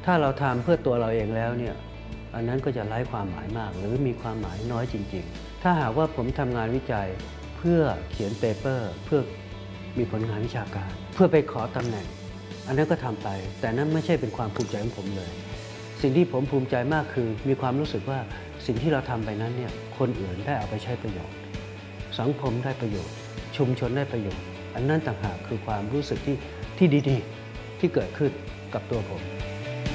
ถ้าเราทำเพื่อตัวเราเองแล้วเนี่ยอันนั้นก็จะไร้ความหมายมากหรือมีความหมายน้อยจริงๆถ้าหากว่าผมทำงานวิจัยเพื่อเขียนเปเปอร์เพื่อมีผลงานวิชาการเพื่อไปขอตำแหน่งอันนั้นก็ทำไปแต่นั้นไม่ใช่เป็นความภูมิใจของผมเลยสิ่งที่ผมภูมิใจมากคือมีความรู้สึกว่าสิ่งที่เราทำไปนั้นเนี่ยคนอื่นได้เอาไปใช้ประโยชน์สังคมได้ประโยชน์ชุมชนได้ประโยชน์อันนั้นต่างหากคือความรู้สึกที่ดีๆที่เกิดขึ้นกับตัวผม